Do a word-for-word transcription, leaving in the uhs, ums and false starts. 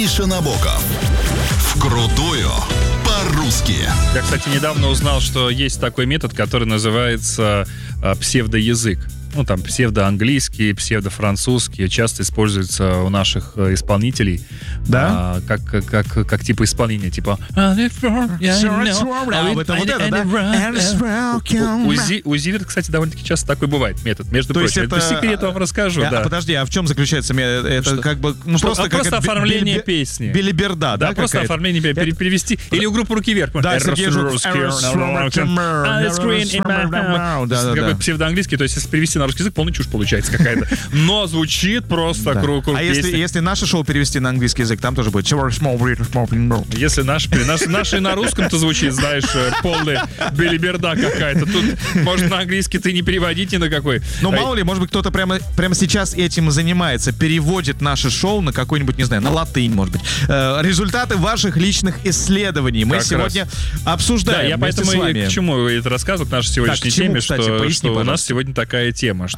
Миша Набоков. Вкрутую по-русски. Я, кстати, недавно узнал, что есть такой метод, который называется э, псевдоязык. Ну, там, псевдоанглийский, псевдофранцузский часто используется у наших э, исполнителей. Да? А, как, как, как, как типа исполнения, типа... А, это вот это, да? У, Зи, у Зиверт, кстати, довольно-таки часто такой бывает метод. Между То прочим, есть это... это- секрет вам расскажу, А, да. Подожди, а в чем заключается? ме- Это Что? как бы... Ну, Что? просто А, просто как оформление били- песни. Билиберда, да? Да, просто какая-то? оформление пере- перевести. Или у группы «Руки вверх». Да, Сергей Жуков. Какой псевдоанглийский, то есть если перевести на русский язык, полная чушь получается какая-то. Но звучит просто круто. А если, если наше шоу перевести на английский язык, там тоже будет... Если наш, наш, наш и на русском-то звучит, знаешь, полная белиберда какая-то. Тут, может, на английский ты не переводить ни на какой. Но мало ли, может быть, кто-то прямо, прямо сейчас этим занимается, переводит наше шоу на какой-нибудь, не знаю, на латынь, может быть. Э, результаты ваших личных исследований мы Как сегодня обсуждаем. Да, я вместе поэтому с вами. и к чему это рассказываю, к нашей сегодняшней к чему, теме, кстати, что, поясни, что у нас пожалуйста. сегодня такая тема, что